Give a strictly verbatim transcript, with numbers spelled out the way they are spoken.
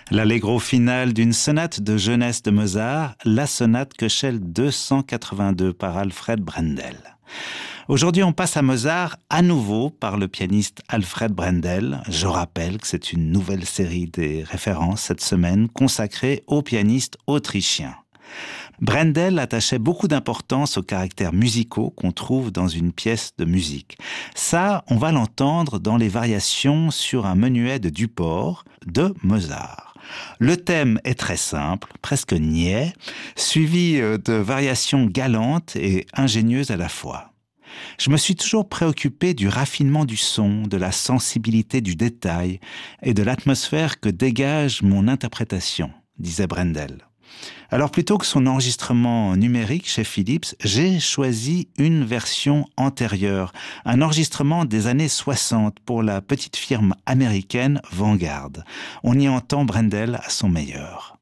L'allegro final d'une sonate de jeunesse de Mozart, la sonate Köchel deux cent quatre-vingt-deux par Alfred Brendel. Aujourd'hui, on passe à Mozart à nouveau par le pianiste Alfred Brendel. Je rappelle que c'est une nouvelle série des références cette semaine consacrée au pianiste autrichien. Brendel attachait beaucoup d'importance aux caractères musicaux qu'on trouve dans une pièce de musique. Ça, on va l'entendre dans les variations sur un menuet de Duport de Mozart. Le thème est très simple, presque niais, suivi de variations galantes et ingénieuses à la fois. Je me suis toujours préoccupé du raffinement du son, de la sensibilité du détail et de l'atmosphère que dégage mon interprétation, disait Brendel. Alors plutôt que son enregistrement numérique chez Philips, j'ai choisi une version antérieure, un enregistrement des années soixante pour la petite firme américaine Vanguard. On y entend Brendel à son meilleur.